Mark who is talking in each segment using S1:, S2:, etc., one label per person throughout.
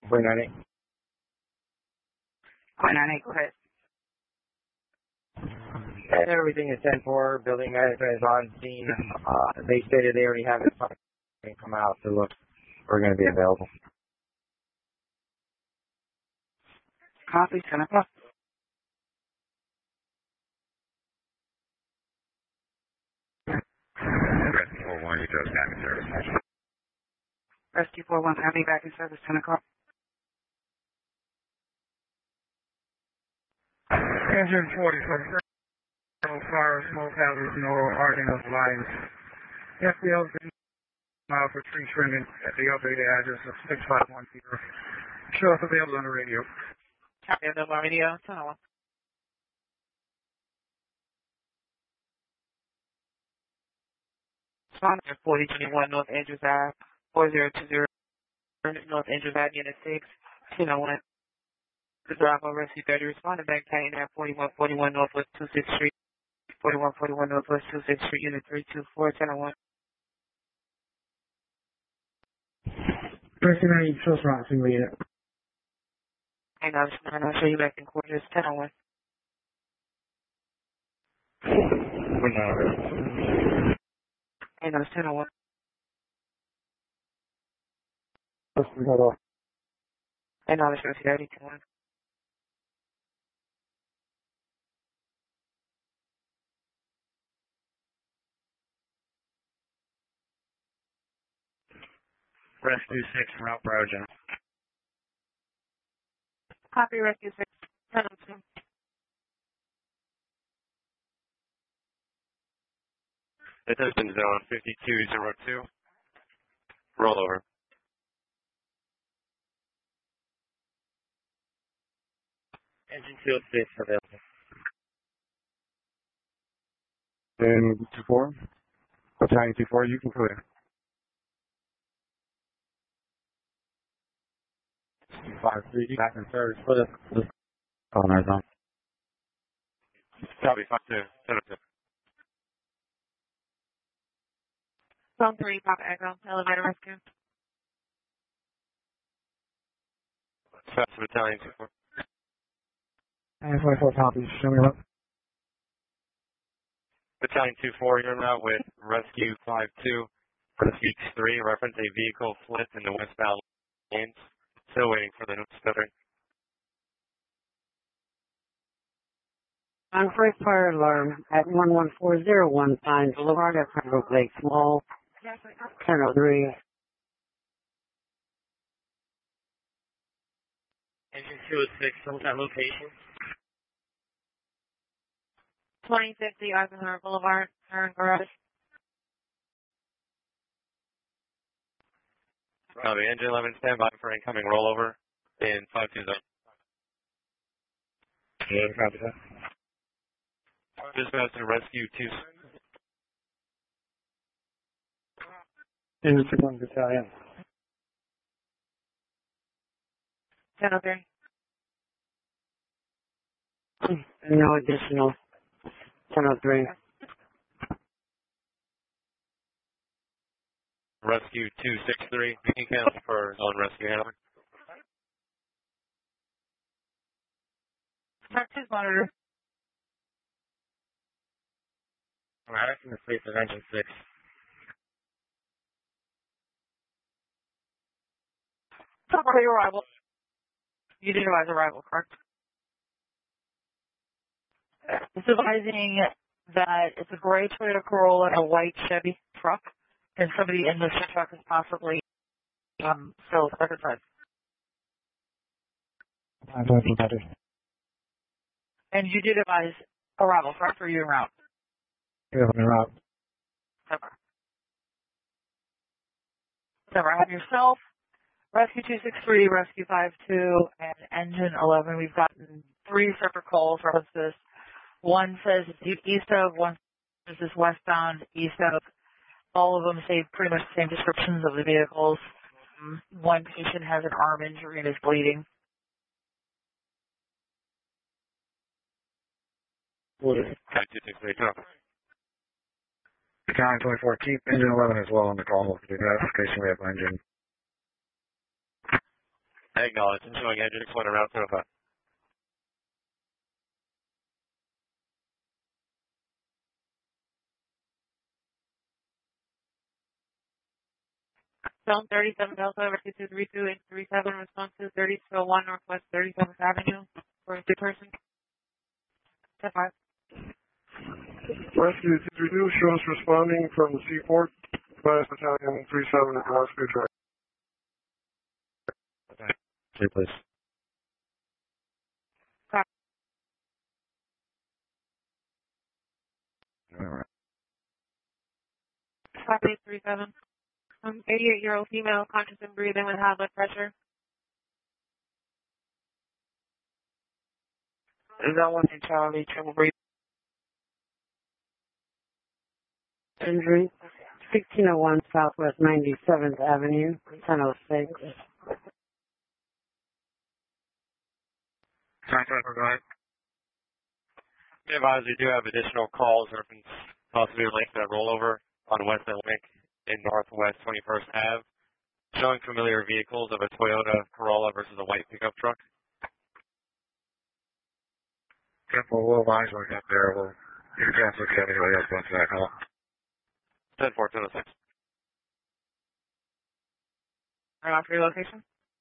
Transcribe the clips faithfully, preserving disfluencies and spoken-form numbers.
S1: four nine eight.
S2: four nine eight, go ahead.
S1: Everything is ten four. Building management is on scene. Uh, they stated they already have it come out, so look, we're going to be available.
S2: Copy, ten o'clock.
S3: Rescue four one, you chose back in service.
S2: Rescue four one, having back in service, ten o'clock.
S4: Engine forty-seven. No fire, smoke hazards, no arcing of lines. F B L mile for tree trimming at the updated address of six five one zero. Show us available on the radio.
S2: Copy, available on radio, ten oh one. Sponsor forty twenty-one North Andrews Ave, four zero two zero North Andrews Ave, Unit six, ten oh one. The Bravo Rescue thirty responded back counting at forty-one forty-one Northwest twenty-sixth Street, forty-one forty-one Northwest twenty-sixth Street, Unit three two four, ten oh one.
S4: thirty-nine, Trust Roxy Leader.
S2: Hang on, I'll show you back in quarters, ten oh one. Hang on, ten oh one. Hang on, show thirty, ten oh one.
S1: Rescue six, route Brogan.
S2: Copy, Rescue six, ten oh two.
S3: Attention zone fifty-two zero two. Rollover.
S1: Engine field six available.
S5: And two four. Battalion two four, you can clear.
S1: five three, back in service for the on our zone.
S3: Copy, five two, ten oh two.
S2: Zone three, Papa Echo, elevator rescue.
S3: Fast Battalion two four.
S4: And twenty-four copies, show me up.
S3: Battalion two four, you're now with Rescue five two. Rescue three, reference a vehicle flipped in the westbound lanes. Still waiting for the stuttering.
S6: On first fire alarm at one one four zero one Pine Boulevard at Pembroke Lakes Mall, ten oh three.
S1: Engine two oh six, sometime location.
S2: twenty fifty Eisenhower Boulevard, Turn Garage.
S3: Copy, engine eleven, stand by for incoming rollover in five two zone.
S1: Yeah, copy that.
S3: Dispatch to Rescue two.
S4: Engine two one Battalion.
S2: ten oh three.
S6: No additional. ten oh three.
S3: Rescue two six three, you can cancel for zone rescue handler.
S2: Texas monitor.
S1: Alright, that's in the space of engine six.
S2: Top of your arrival. You did advise arrival, correct? It's advising that it's a gray Toyota Corolla and a white Chevy truck, and somebody in the truck is possibly um, still second side. And you did advise arrival, correct, or you en route?
S4: Yeah, I'm route.
S2: Never. Never. Have yourself, Rescue two six three, Rescue five two, and Engine eleven. We've gotten three separate calls reference this. One says it's east of, one says it's westbound, east of. All of them say pretty much the same descriptions of the vehicles. Um, one patient has an arm injury and is bleeding.
S3: Okay, two six three, drop.
S4: Battalion twenty-four, keep engine eleven as well on the call. For the investigation, we have engine.
S3: Acknowledge. Showing engine six one around two oh five.
S2: Zone thirty-seven Delta, rescue two three two eight three seven, response to thirty two oh one Northwest thirty-seventh Avenue for a sick person. ten five.
S7: Rescue two three two, shows responding from the Seaport, Class Battalion three seven at Rescue Track.
S3: Okay, please.
S2: Copy.
S5: All right.
S2: Copy three seven. Um, eighty-eight-year-old female, conscious and breathing with high blood pressure.
S6: Is that one in Charlie, trouble breathing? Injury, sixteen oh one Southwest ninety-seventh Avenue, ten oh six.
S3: Be advised, we do have additional calls reference possibly linked to that rollover on West Atlantic in Northwest twenty-first Avenue, showing familiar vehicles of a Toyota Corolla versus a white pickup truck.
S7: Temple, we'll advise when we get there. We'll, you can look at anybody else wants that call.
S3: ten four two oh six.
S2: Are you off your location?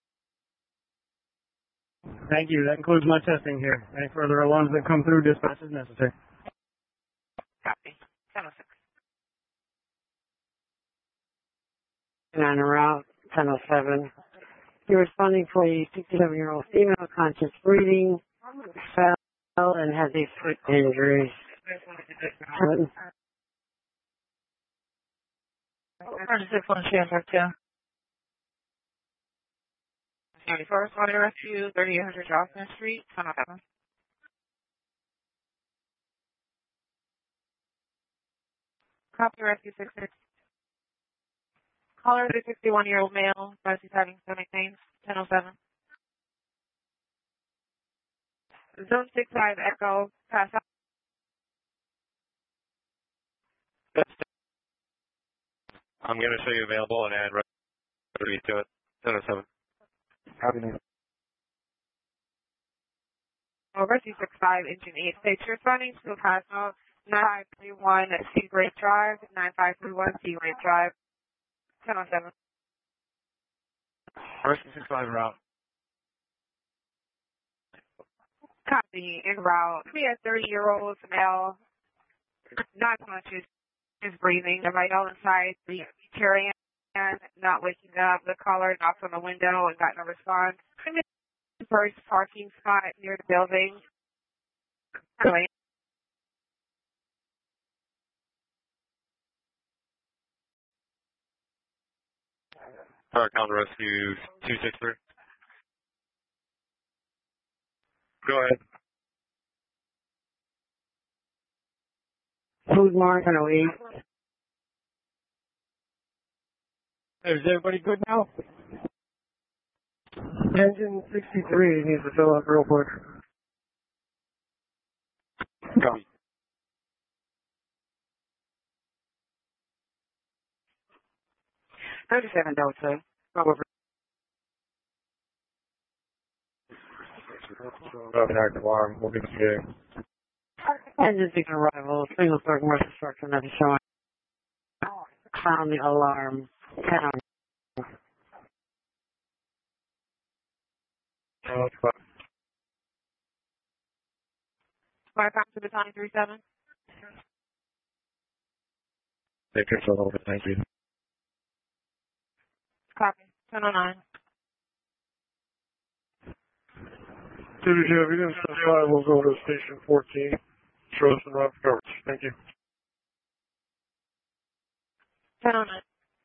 S8: Thank you. That concludes my testing here. Any further alarms that come through, dispatch is necessary.
S2: Copy. ten oh six.
S6: nine route, ten oh seven. You're responding for a sixty-seven-year-old female, conscious breathing, fell and has a foot injury.
S2: thirty-six one Shanghai two. ninety-four, Water Rescue, thirty-eight hundred Johnson Street, ten oh seven. Copy Rescue six six. Caller, the sixty-one-year-old male, rescue having stomach pains, ten oh seven. Zone six five Echo, pass out.
S3: I'm going to show you available and add rescue to it. ten oh seven.
S5: Copy that.
S2: Oh, Rescue six five, engine eight six, responding to a pass out, nine five three one Seagrape Drive, nine five three one Seagrape Drive, ten oh seven.
S3: Rescue six five route.
S2: Copy, en route. We have thirty-year-old male, not conscious, is breathing. The vital inside the Terry and not waking up. The caller knocked on the window and got no response. First parking spot near the building. Anyway.
S3: Power Counter Rescue two six three. Go ahead.
S6: Food Mart, ten oh eight.
S8: Is everybody good now?
S7: Engine sixty-three needs to fill up real quick.
S3: Copy.
S6: thirty-seven Delta. Over.
S7: Active alarm. We'll be getting.
S6: Engine six arrival. Single story commercial structure not showing. Found the alarm. Town.
S7: Oh, fine.
S2: Fire back to the Battalion three seven.
S7: Take care for a little bit. Thank you.
S2: Copy. ten oh nine.
S7: two two two, if you didn't specify, we'll go to station fourteen. Show us the route coverage. Thank you.
S2: ten oh nine.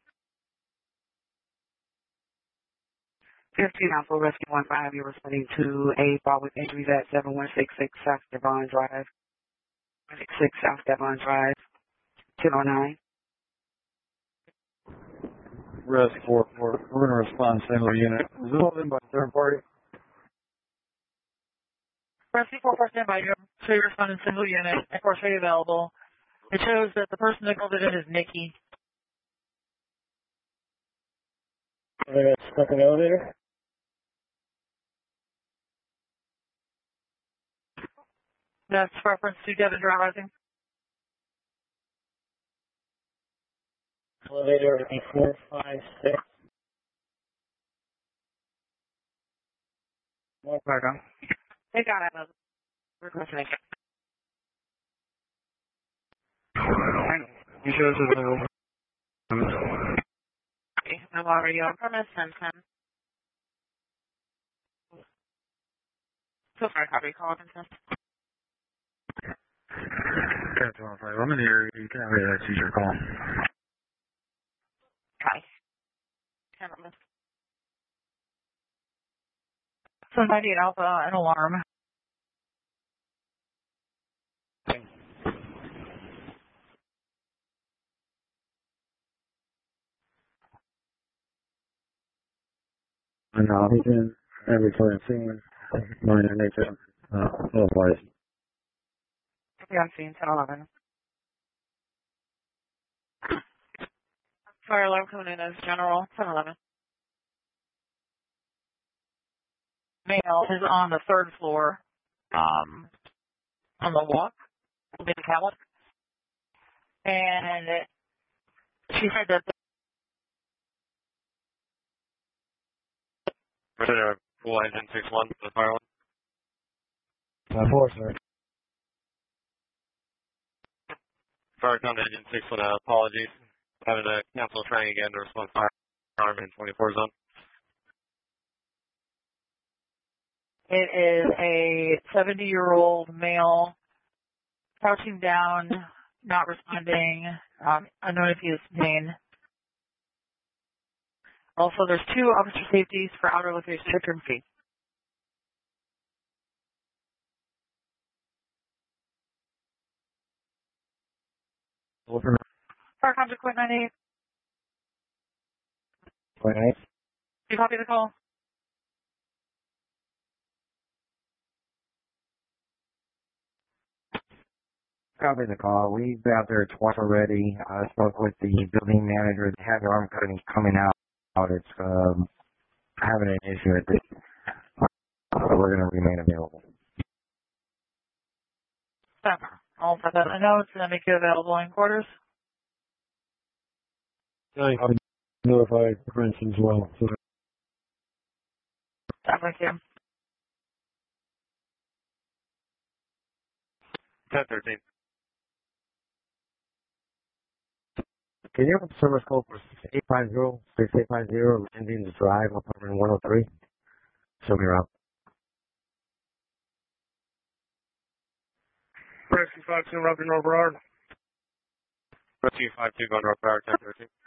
S6: fifteen Alpha Rescue one five, you're responding to a fall with injuries at seven one six six South Devon Drive. six six South Devon Drive. ten oh nine.
S5: Res four four. We're going to respond single unit. Is this all in by third party?
S2: Rescue four four standby. So you're responding single unit. Of course, ready available. It shows that the person that called it in is Nikki.
S8: I got stuck in the elevator.
S2: That's reference to Devon Drive Rising.
S8: Elevator eight four five six.
S4: Walk back on.
S2: They got it. Request make it.
S4: You show us available.
S2: Okay. I'm already on premise. ten ten. So sorry, copy. Call up and test.
S5: That's all right. I'm in the area. You can have that seizure call.
S2: Copy. ten on this. So ninety-eight Alpha, an alarm.
S5: And uh, he's in every current scene. Nine and eight, uh, otherwise.
S2: Yeah, I'm seeing ten eleven. Fire alarm coming in as general, ten eleven. Male is on the third floor, um, on the walk, will be the pallet. And she said that
S3: Consider full engine six one for the fire one.
S5: Uh, four, sir.
S3: Fire come to engine six one, uh, apologies. Having to cancel training again to respond fire alarm in twenty-four zone.
S2: it is a seventy-year-old male crouching down, not responding, um, unknown if he is in pain. Also, there's two officer safeties for outer location return fee.
S5: Open.
S2: Fire contact point nine eight.
S5: Point eight.
S2: Do you copy the call?
S1: Copy the call. We've been out there twice already. I spoke with the building manager. They have the arm cutting coming out. It's um, having an issue with it. So we're going to remain available.
S2: Stop. I'll put that in the notes and then make you available in quarters.
S7: I have notified Princeton as well. So.
S2: Stop, thank you.
S3: ten thirteen.
S1: Can you have a service call for six eight five zero, six eight five zero, Indians Drive, apartment one oh three? Show me around.
S4: Rescue five two, Robin Overard.
S3: Rescue five two, going north power ten thirteen.